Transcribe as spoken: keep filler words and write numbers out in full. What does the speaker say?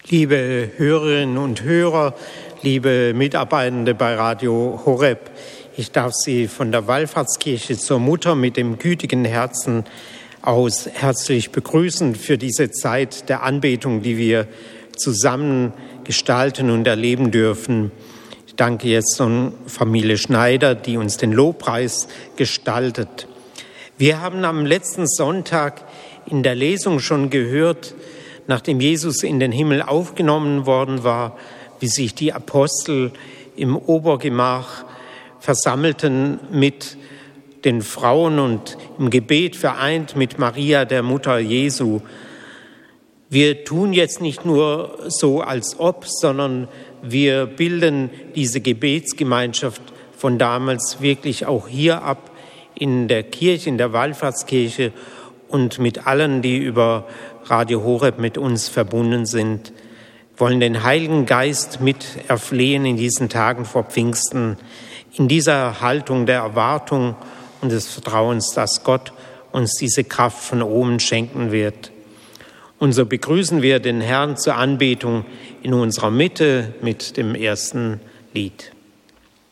Liebe Hörerinnen und Hörer, liebe Mitarbeitende bei Radio Horeb, ich darf Sie von der Wallfahrtskirche zur Mutter mit dem gütigen Herzen aus herzlich begrüßen für diese Zeit der Anbetung, die wir zusammen gestalten und erleben dürfen. Ich danke jetzt an Familie Schneider, die uns den Lobpreis gestaltet. Wir haben am letzten Sonntag in der Lesung schon gehört, nachdem Jesus in den Himmel aufgenommen worden war, wie sich die Apostel im Obergemach versammelten mit den Frauen und im Gebet vereint mit Maria, der Mutter Jesu. Wir tun jetzt nicht nur so, als ob, sondern wir bilden diese Gebetsgemeinschaft von damals wirklich auch hier ab in der Kirche, in der Wallfahrtskirche und mit allen, die über Radio Horeb mit uns verbunden sind, wollen den Heiligen Geist mit erflehen in diesen Tagen vor Pfingsten, in dieser Haltung der Erwartung und des Vertrauens, dass Gott uns diese Kraft von oben schenken wird. Und so begrüßen wir den Herrn zur Anbetung in unserer Mitte mit dem ersten Lied.